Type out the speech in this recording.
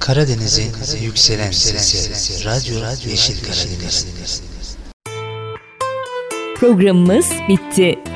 Karadeniz'in yükselen sesi, Radyo Yeşil Karadeniz. Programımız bitti.